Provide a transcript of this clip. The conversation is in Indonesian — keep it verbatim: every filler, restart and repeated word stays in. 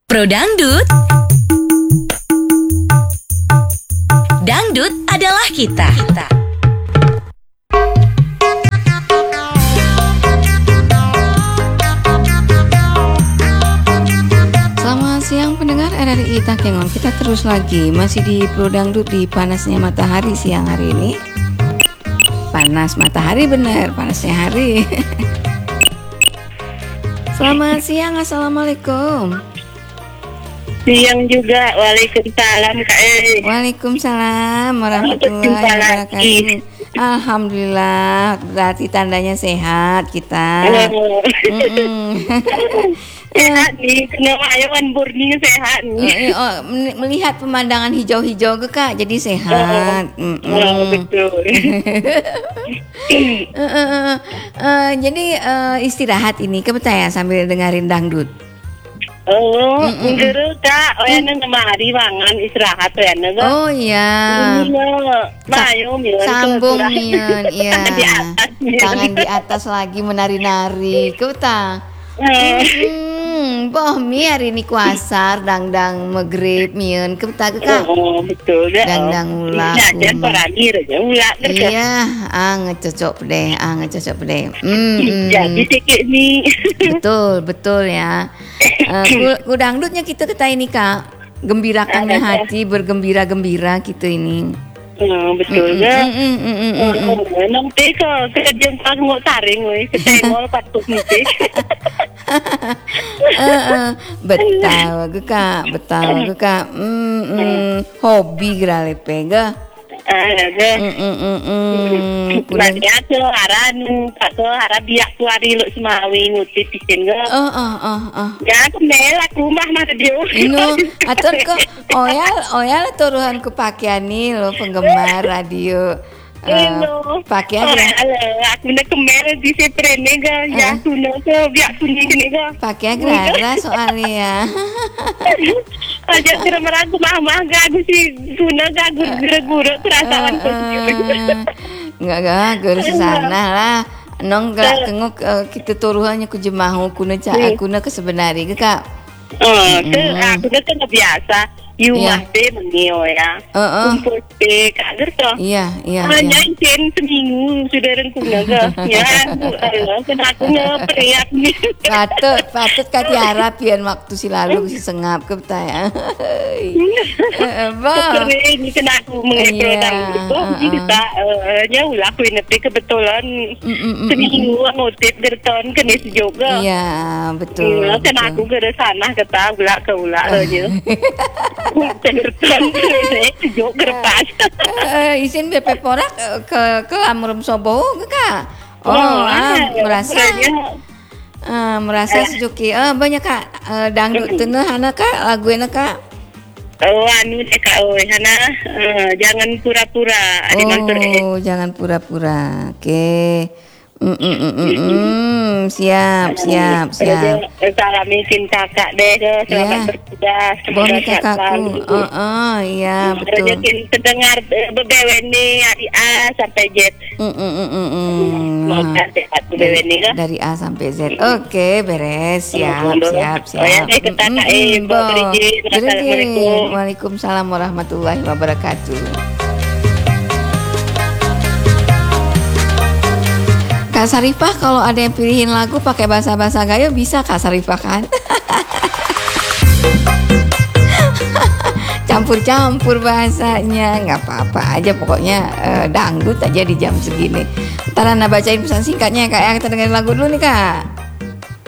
Pro Dangdut. Dangdut adalah kita. kita. Selamat siang pendengar R R I Takengon. Kita terus lagi masih di Pro Dangdut di panasnya matahari siang hari ini. Panas matahari bener, panasnya hari. Selamat siang, assalamualaikum. Siang juga, waalaikumsalam Kak E. Waalaikumsalam warahmatullahi wabarakatuh. Alhamdulillah, berarti tandanya sehat kita. Sehat nih, kena ayawan burning sehat nih. Oh, oh, melihat pemandangan hijau-hijau ke Kak, jadi sehat. Oh, oh betul. uh, uh, uh, uh, jadi uh, istirahat ini kepercaya sambil dengerin dangdut. Oh, enggak Kak, oyana ngemari wangan istirahat oyana Kak. Oh iya. Mayo mian. Sambung mian, iya. Di atas, tangan di atas lagi menari-nari. Keuta. Hmm, boh mi hari ini kuasar dangdang magrib mian keuta ke Kak. Oh, betul dah. Dangdang ulah. Iya, parani aja ulah. Iya, ah ngecocok deh, ah ngecocok deh. Hmm. Jadi sikit ni. Betul, betul ya. Uh, ku, ku dangdutnya kita kata ini Kak, gembirakannya hati, bergembira-gembira kita ini. Oh, betul ke? Nanti ke kerja pas ngok taring weh, ketengol patut niti. Betul ke Kak, betul ke Kak. Hmm, hmm, hobi gerak lepe ke? Ah, ke. Hmm, hmm, hmm, hmm. Banyak tu haran, tak tu harap biak tu hari lu semawi nguti pikin ke. Oh, oh, oh, oh. Ya, aku melak rumah mana dia. Ino, atur ke oyal, oyal turuhan ke pakaian ni lo penggemar radio. Uh, pakaian oh, ya. Ala, aku nak kemer di seprene ke. Ya, aku nak ke biak sunyi kene ke. Pakaian gerara soalnya ya. Aja kira meragu mah-mah gagu sih guna gagu gura-gura terasawan kok. Enggak enggak guru sana lah. Nong gak tengok uh, kita turuhannya ku jemahu kuna cak kuna ke sebenarnya ke Kak. Oh, ke aku kan biasa. You mah teh menio ya. Kumpul teh kaget toh. Iya, iya. Hanya jen seminggu sudah rengkungnya ke. Ya, Allah, kena aku ngeperiak nih. Patut, patut Kak Tiara pian waktu si lalu si sengap ke ya. Bah. Ini kena aku mengeprodang itu. Kita nya ulah aku ini kebetulan seminggu ngotip gerton kena juga. Iya, betul. Kena aku ke sana kata ulah ke ulah aja. Gerton sejuk gerpas. Isin B P Porak ke ke Amrum Sobo ke Kak? Oh, ah, merasa ah, merasa sejuki. Ah, banyak Kak uh, dangdut teneh anak Kak lagu enak Kak. Oh, anu deh Kak, oh, Hana, uh, jangan pura-pura. Oh, jangan pura-pura. Oke. Okay. Mm, mm, mm, mm, mm. Siap, siap, siap. Salami kakak deh, selamat bertugas. Boleh kakakku. Oh, oh, iya betul. Rezekin terdengar bebewen nih dari A sampai Z. Mm, mm, mm, mm, mm. Semoga sehat bebewen nih kan. Dari A sampai Z. Oke, beres. Siap, siap, siap. Oh ya, kita kakak eh, Assalamualaikum. Waalaikumsalam warahmatullahi wabarakatuh. Kak Sarifah kalau ada yang pilihin lagu pakai bahasa-bahasa gayo bisa Kak Sarifah kan? Campur-campur bahasanya nggak apa-apa aja pokoknya uh, dangdut aja di jam segini. Ntar Anda bacain pesan singkatnya Kak ya, kita dengerin lagu dulu nih Kak.